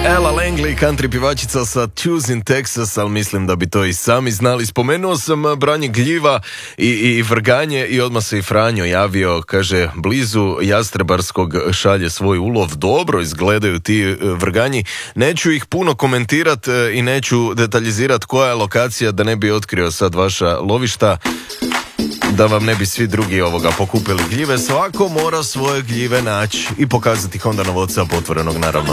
Ella Langley, country pivačica sa Choosing Texas, ali mislim da bi to i sami znali. Spomenuo sam branje gljiva i vrganje i odmah se i Franjo javio, kaže, blizu Jastrebarskog šalje svoj ulov, dobro izgledaju ti vrganji. Neću ih puno komentirati i neću detaljizirati koja je lokacija, da ne bi otkrio sad vaša lovišta, da vam ne bi svi drugi pokupili gljive. Svako mora svoje gljive naći i pokazati ih onda na WhatsApp otvorenog, naravno.